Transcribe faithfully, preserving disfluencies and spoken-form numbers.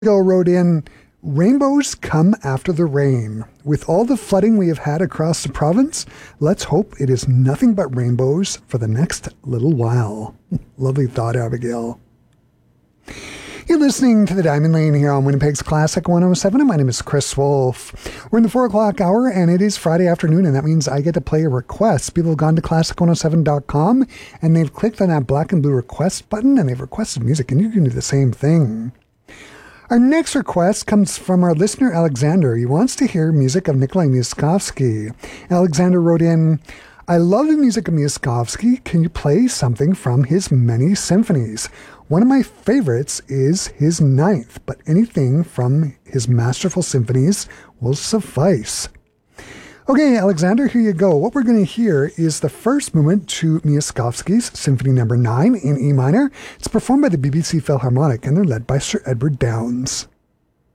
Bill wrote in, rainbows come after the rain. With all the flooding we have had across the province, let's hope it is nothing but rainbows for the next little while. Lovely thought, Abigail. You're listening to the Diamond Lane here on Winnipeg's Classic one oh seven, and my name is Chris Wolf. We're in the four o'clock hour, and it is Friday afternoon, and that means I get to play a request. People have gone to classic one oh seven dot com, and they've clicked on that black and blue request button, and they've requested music, and you can do the same thing. Our next request comes from our listener, Alexander. He wants to hear music of Nikolai Miaskovsky. Alexander wrote in, I love the music of Miaskovsky. Can you play something from his many symphonies? One of my favorites is his ninth, but anything from his masterful symphonies will suffice. Okay, Alexander, here you go. What we're going to hear is the first movement to Miaskovsky's Symphony Number nine in E minor. It's performed by the B B C Philharmonic, and they're led by Sir Edward Downes.